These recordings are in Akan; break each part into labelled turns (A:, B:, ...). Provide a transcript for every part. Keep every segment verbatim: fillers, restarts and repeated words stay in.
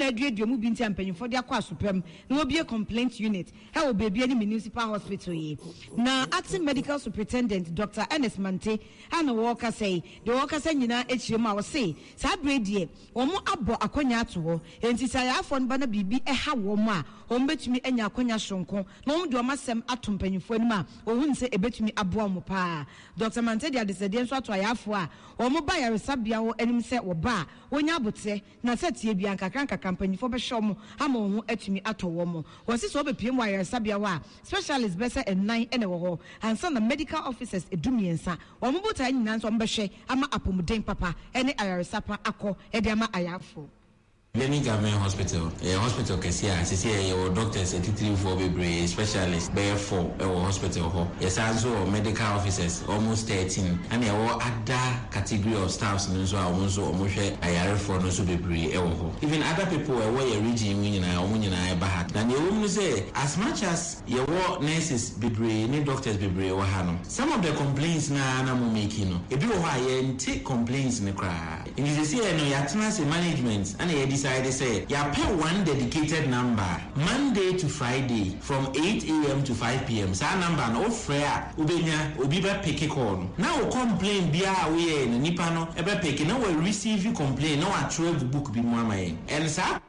A: aduadu mu bi nti ampanyimfo de akwa asopam na obi complaint unit he wo baby any municipal hospital yi na acting medical superintendent Doctor Ernest Mante ana worker say the worker say nyina echire ma wo say sa bredie wo mo abo akonya ato ho enti sa ya afọ nba na bibi eha wo mo a wo betumi enya akonya sonko na wo de o masem ato mpanyimfo anim a wo hu nse ebetumi abo mo pa Doctor Mante de adesede nso ato ayafo a wo mo ba yaresabia wo anim se wo ba wonya abote na setie bia nkakra nkakra mpanyimfo be hwe mo ama wo atumi ato wo mo wo se so be pie mo ayaresabia wa specialist bese nine ene wo ho ansa na medical officers edumiensa wo mo bota nyina nso mo be hwe ama apomuden papa ene ayaresapa akọ e de ama ayafo
B: Any government hospital, a hospital Kessia, C C A or doctors, eighty-three for be specialists, bear for our hospital. Yes, also medical officers, almost thirteen, and there were other category of staffs, and so I also almost I for no so be even other people are way a region, winning I winning I back. And you woman say, as much as your nurses be brave, any doctors be brave or hanum. Some of the complaints na na mo making no. If you high take complaints in the cry. And you say, no, you have management, and you decide. They say, you pay one dedicated number Monday to Friday from eight a.m. to five p.m. Sa number no fair ubenya obiba pick call. Now complain bia we na nipa no ebe pick na we receive complain na wa twelve book bi mu amaye. And sa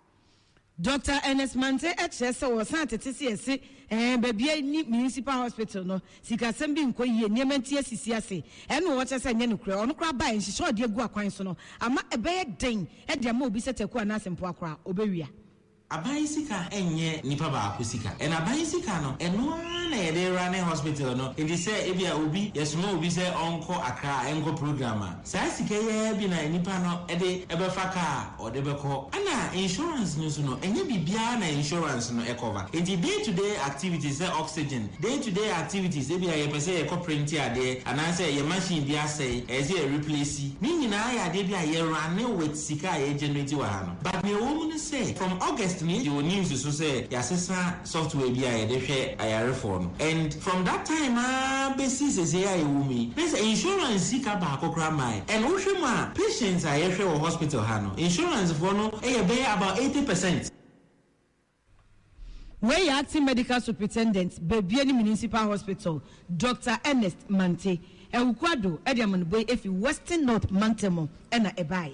A: Doctor Ernest Mante H S was sent to C S eh baby ni municipal hospital no sika sembi nko yie niamanti asisi ase e no wo chese nya nukura ono kra ba en hihye ode agu akwan so no ama ebe den e de ama obi seteku anasempo akora obewia
B: abai sika enye nipa ba akusika en abai sika no eno na yede running hospital no e say ebia obi yesmo obi say onko akra enko programmer sa sika ye bi na nipa no e de ebe faka o de beko ana insurance no so no enye bibia na insurance no e cover e day to day activities say oxygen day to day activities ebia ye pese ye print ade ana say ye machine bia say e say replace ni nyina ya de bia ye run with sika ye generate wa ha no but me woman say from August you news so say yasesa software bi a de hwe ayare for no and from that time ah basis say ay wumi this insurance sika ba akokra mai and wo hwe ma patients a ye hwe wo hospital ha no insurance for no e be about eighty percent.
A: Where acting medical superintendent Bebiani Municipal Hospital Doctor Ernest Mante e ukwado e de amanboy efi Western North Mantemo e na ebai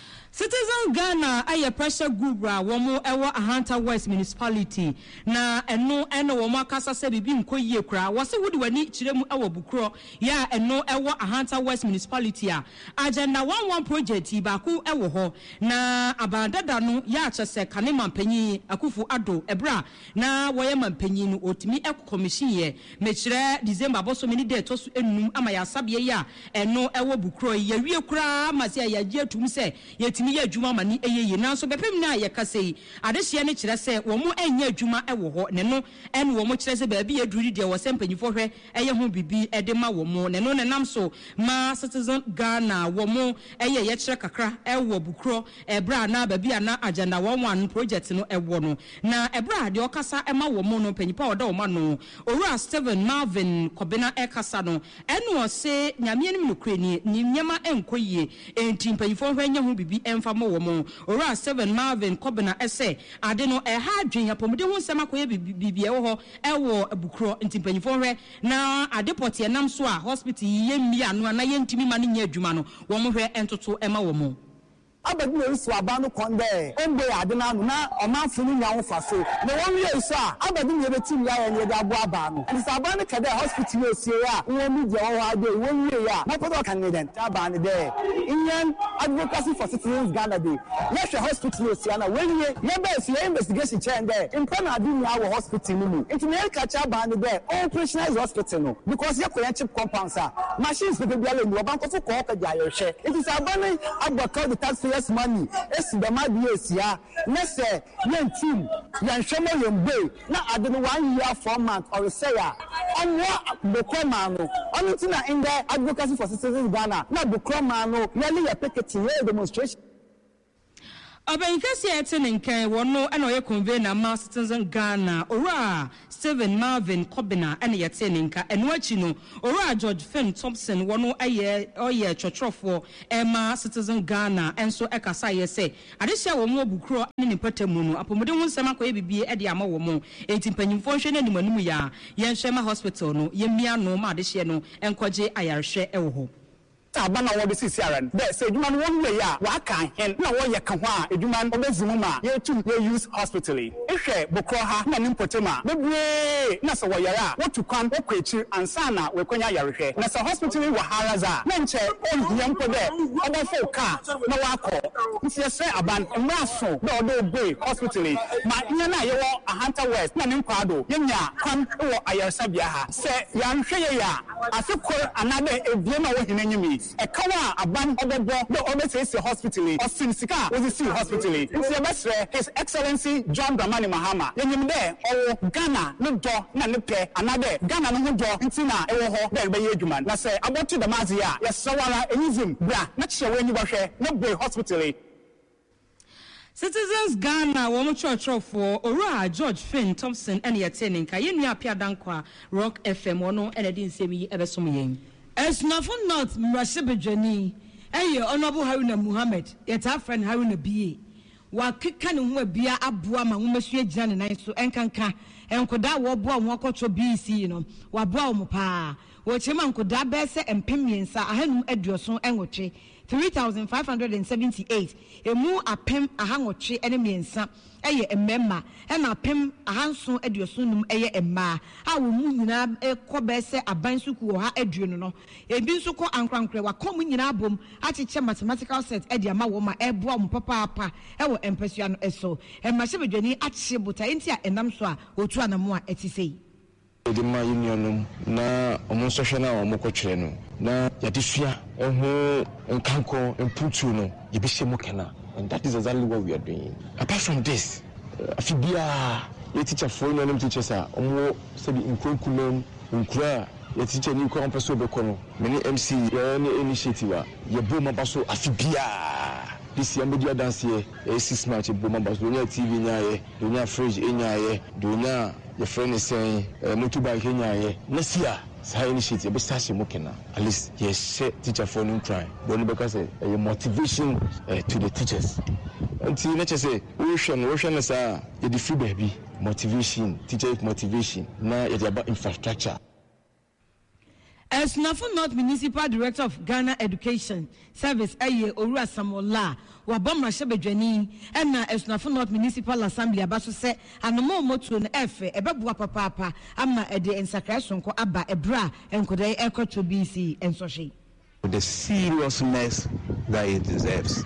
A: Citizen Ghana aye pressure group ra womo ewo Ahanta West municipality na eno eno womo akasa se bibi nko yie kura wo se wodi wani kiremu ewo bukro ya eno ewo Ahanta West municipality a agenda one one project ba ku ewo ho na abandada no ya achese kane mampanyi akufu ado ebra na woye mampanyi no otimi eco commission ye mekire December boso mini de to so enum ama ya sabie ya eno ewo bukro ye wie kura amase ya gye atum se ye mi adwuma mani eyeye nanso bepem na ye kasei adehye ne kire se wo mo anya adwuma ewo ho ne no en wo mo kire se ba bi aduri de wo sempanyifo hwe eye ho bibi ede ma wo mo ne no ne nam so ma Citizen Ghana wo mo eye ye kire kakra ewo bukro ebra na ba bi ana agenda one one project no ewo no na ebra de okasa ema wo mo no panyipa oda wo ma no owura Steven Marvin Kobena ekasa no eno se nyame anim no kreni ni nyama enkoyie enti panyifo hwe nya ho bibi emfamo wo mo ora Steven Marvin Kobena ese ade no e ha adwen apomde ho nsema koye bibie wo ho ewo abukro ntimpanyifo hwe na ade pote enam so a hospital ye mi anu na ye ntimi ma ne nya adwuma no wo mo hwe entoto ema wo mo
C: abadu no so abanu konde embe ade na na omanfo no nya ho fa so na won ye so a abadu no betim ya ye de abo aba no ndi sabanu kede hospital no sie ya won mi je wo ade won ye ya na podo kan ne den abanu de Indian Advocacy for Citizens Ghana de let the hospital no sie na won ye ye be sie investigation chain there in plan adu ni our hospital no mu it may catch abanu de operationalize hospital no because ye koyan chip compounds a machines be be ala ni obanko fo ko ka ja ye hwe it is abanu agbaka the tax yes money esi the mad yes ya na say yen team yan hwemo yen boy na ade no one year four months or say ya onwo bokoma no ontina in the Advocacy for Citizens Ghana na bokoma no really ya picketing demonstration
A: Obenkasi eteninke wono ana oye convener ma Citizen Ghana ora Stephen Marvin Kobina ana yeteninka eno achi no ora George Finn Thompson wono aye oye chotrofo ema Citizen Ghana enso ekasa ye se adehia wo mo obukro ne ne patamu no apomode ho nsema akoye bibie e de ama wo mo enti mpanyimfo hwe ne animanum ya ye nhwema hospital no ye mia no ma adehia no enkoje ayarhwe e wo ho
C: Abana wo be sisi aran be say edwuma no won we ya wa kan hen na wo ye kan ho a edwuma no bezimu ma ye tu ye use hospital ehwe bokro ha na nimpotema bebre na so wo yara wo tu kwan wo kwachi ansa na we kwanya yarehwe na so hospital wa haraza na nche on hiam po de oba fo ka na wa ko nti ye say aban mra so na odo gbe hospital ma nya na ye wo Ahanta West na nimkwado ye nya kwan wo ayarsa bia ha say ya nhwe ye ya asekor anade ebie na wo hinanyimi e kawa aban obebo the obese hospital or sinsika was the hospital nti His Excellency John Dramani Mahama yenyim de o Ghana no do na ne pe anade Ghana no ho do nti na e wo ho de be yedwuma na say abotu the mazi a yesawara enyizim bra na kye wenyi bahwe no boy hospital.
A: Citizens Ghana womo churchofo ora George Finn Thompson and yeteninka yenu apia dankwa Rock F M wono enedi nsemi ebesom yen Esnafo North Mrashebejani eye Honorable Haruna Muhammad yeta friend Haruna Bie wa keka ne ho bia aboa ma homesu agina ne nan so enkanka enkoda wo boa wo akotro B C no wa boa wo pa wo chema enkoda be se empemiensa ahanum aduoso enwoche three thousand five hundred seventy-eight emu apem ahanwoche ene miensa eye emema ena apem ahanso aduoso num eye emma a wo mu nyina ekobe se abansuku wo ha aduonu no ebi nso ko ankrankre wa kom nyina abom acheche mathematical set e dia ma wo ma eboa mo papa apa e wo empesua no eso emma shebedwani ache bota enti a enam so a otu anamo a etisei
D: the my union na omo social na omo kwetwe no na yadesua eho enkanko emputu no yebihye mo kana, and that is exactly what we are doing. Apart from this, afibia ye teacher for no teachers are omo sabi nkonkunom nkura ye teacher ni ko ampeso be kono many M C ye any initiative ye boma baso afibia this year media dance here e six match boma baso nya T V nya ye nya fridge nya ye nya your friend is saying motorbike nya ye next year say initiative be start mokena at least yes teacher for no try but because a motivation uh, to the teachers until nature say ocean ocean is a the free baby motivation teacher motivation na it about infrastructure.
A: As Nafo North Municipal Director of Ghana Education Service Aye Orua Samola wabomra shebedwani ena as Nafo North Municipal Assembly abaso se anomo moto no efe ebebua papa papa ama ede ensakra sonko aba ebra enkodai ekoto B C ensohwe
E: the seriousness that it deserves.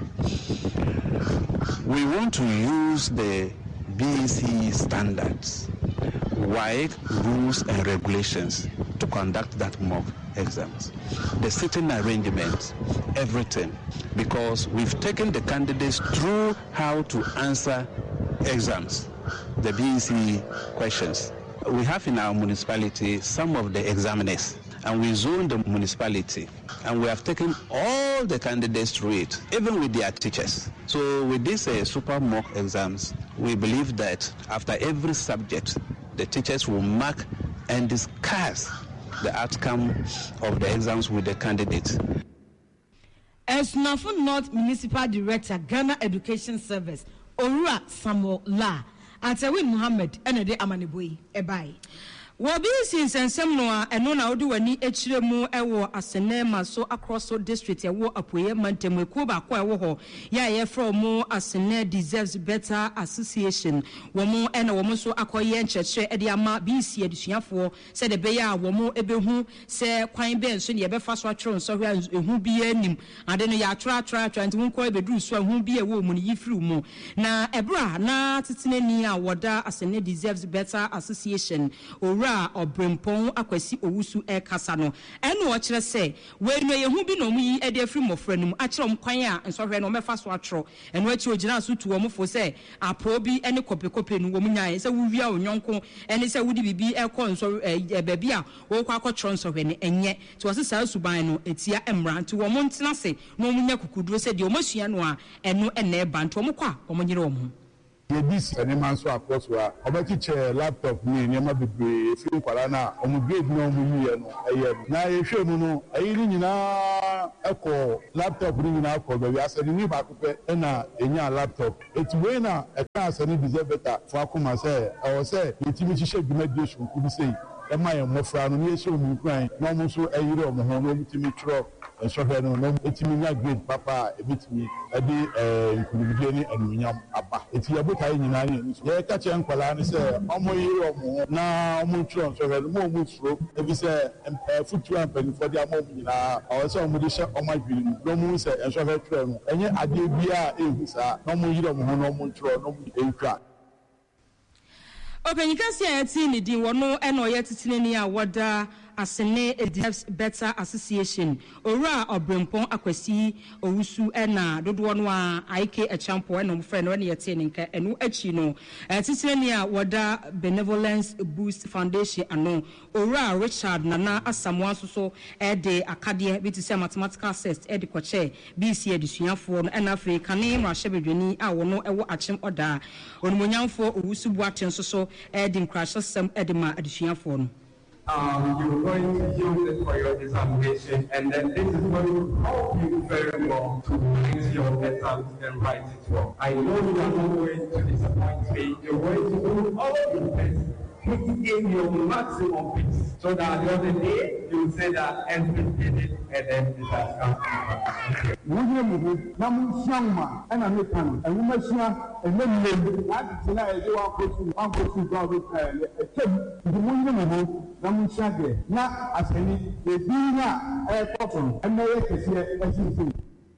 E: We want to use the B C standards, wide rules and regulations to conduct that mock exams. The sitting arrangements, everything, because we've taken the candidates through how to answer exams, the B E C questions. We have in our municipality some of the examiners, and we zone the municipality, and we have taken all the candidates through it, even with their teachers. So with these uh, super mock exams, we believe that after every subject, the teachers will mark and discuss the outcome of the exams with the candidates.
A: As Nafo North Municipal Director, Ghana Education Service, Orua Samuel La, Atawin Muhammad, Enede Amanibui, Ebai. Wabi since and Semnoa and Nona Oduani Echiremu Ewo Asenema so across so district a war apoye Mantemu Kuba Kwa Woho, ya from more Asene deserves better association. Womo and a woman so Akoyen Church Ediama B C edition for said the Beya Womo Ebehu, say Quine Ben, so you fast watron, so who be him, and then ya try try trying to uncoy bedru so who be a woman ye flew more. Na Ebra, na Titinenia Wada Asene deserves better association. Or ora obrempon akwasi owusu e kasa no ene o kire se we no ye hu bi no mu yi e de afri mofra num a kire om kwan a ensohwe no mefa so atro eno achi ogina so tu omfo se apo bi ene kope kope no wo mu nyae se wo wia onyonko ene se wudi bibi e ko nso e baby a wo kwa akotro nsohwe ne enye to wose sa suban no etia emra nti wo mo ntena se no mu nya kukuduro se de o masua no a eno ene ba nti o mo kwa o mo nyire o mo
F: ye dis ene man so across wa obakiche laptop ni nyama bebre fi kwala na omo grade no omo yiye no eye na ye hwe mu no ayi ni nyina eko laptop ni nyina ko be asani ni ba kope na enya laptop etiwe na e ka asani deserve better for akoma se e wo se yetimi hihye graduation ku bi sei e ma ye mofra no ni ehye omu kran na omo so ayire omo ho no mutimi tro so hwe no no etimi nya grade papa ebitimi ade eh nkurubie ni anunyam aba eti yabotai nyina ni ye ka che nkwala ni se omo yire omo na omo tro so hwe no mo omo suro ebi se futu ampani for dia mo nyina o se omo de hye omo adwiri no mo se so hwe tro no enye ade bia ehu sa na omo yire omo ho na omo tro no entwa
A: Open you can see a team di wono eno ye titineni a woda asene edefs better association ora obrempon akwasi owusu ena dodo no a ike a champo eno mfre no ye tie nka eno achi no titineni a woda benevolence boost foundation ano ora Richard Nana Asamoah so e de akade bi ti se mathematical test e de koche B C edusuafo no ena afre kane mrahye bedwani a wono ewo achem oda onimonyamfo owusu buaten so so e de nkrashe sem e de ma edusuafo no
G: Um, you're going to use it for your examination, and then this is going to help you very well to write your exams and write it well. I know you are not going to disappoint me. You're going to do all your best, put in your maximum best, so that at the other day you will say that everything did it, and then it has come to you.
F: Wuje mu na mu shama ana me kan enu ma shia enu le na ti na e de wa ko su wa ko su go be e tem di mu ni mu na mu shia de na aseni e bi na e tofon e na ye kese e sisi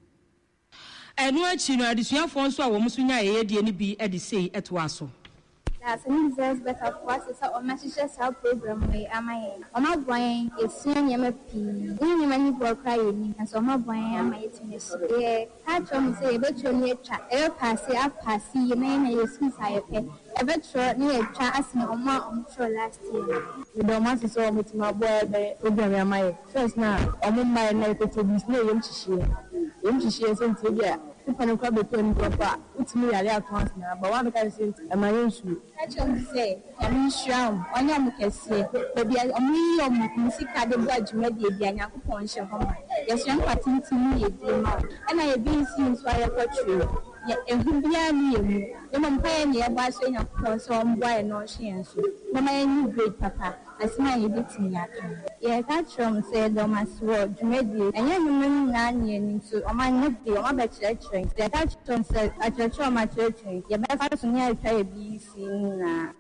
A: enu achi no adesuafo nso a wo musu nya ye de ni bi e de sei eto aso
H: That's an deserves better for us. It's our message help program. We am I. I'm not buying a senior M P. We many work crying, and so I'm not buying. I'm a tennis. Yeah, I told me say, but you're near chat. Ever pass it, I pass it. You may not use since I pay. Ever short near chat as my mom sure last year. You don't want to saw me to my boy, but program am I. First now, I'm my night to be slow. Yum to share. Yum to share something. Yeah. People come between papa. It's me a little once now, but one can say, am I issue? I just say, I'm sure. Only I can say, baby, I'm me or music. I don't judge me. Baby, I'm not going to show yes, young party to me, and I have been seen so I got you. And who be a me? The vampire nearby saying, of course, I'm why no she and so. No, my new great papa. I smile a bit in that. Yeah, that chum said, oh, my sword, you made you. And young woman, nine so on my neck, the on my church train. The that chum said, I church on my church train. Your better to near try be seen.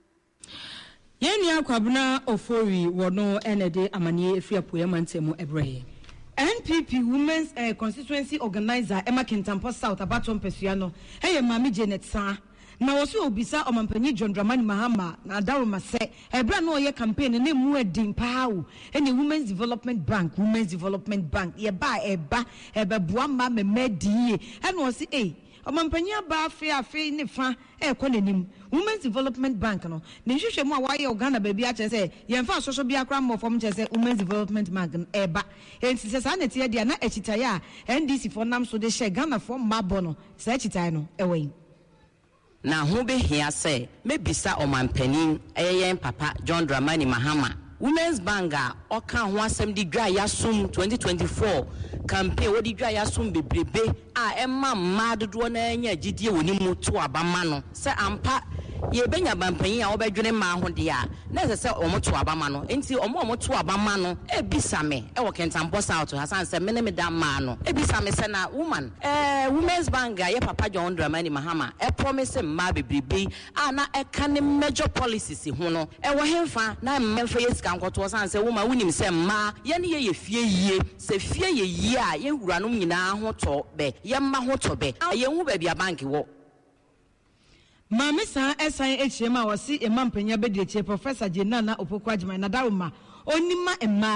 A: Yenya kwabuna ofori wono enede amanie efia poyamantemu ebreye N P P Women's uh, Constituency Organizer Emma Kintampo South Abaton Pesuano hey Mami Janet Sa na wosu obisa omampanyi John Dramani Mahama na Daruma se ebra no ye campaign ne mu edin paawo ene Women's Development Bank Women's Development Bank ye ba eba ebe boama memedi ene wo se eh omampanyi aba afi afi ne fa e ko nanim Women's Development Bank no ne hwehwe mu a waye Uganda ba bia che se ye mfa soso bia kra mo fom che se Women's Development Bank eba enti se sa na tie dia na echitaye a N D C for nam so de she Ghana for mabo no se echitaye no ewen
I: na ho be hia se mebisa omampanin eyen papa John Dramani Mahama Women's Bank a oka ho asem di dwa yasum twenty twenty-four campaign wodi dwa yasum bebrebe a emma madodo na anya gidie woni mu to abama no se ampa ye benya bampanyin a obedwene ma ho de a na se se omo to abama no enti omo omo to abama no ebisa me e wo Kentampo South Hasan se mene me da ma no ebisa me se na woman eh Women's Bank a ye papa John Dramani Mahama e promise ma bebrebe a na e ka ne major policies ho no e wo hemfa na mmemfa ye sika nkoto Hasan se woman wunim se ma ye ne ye fie yie se fie ye yie a ye wuranom nyina ho to be ye ma ho to be ye hu ba bia bank wo
A: Maame san esan echie ma wasi imam penya be de Professor Jenana Opoku Agyeman na dawoma onima emma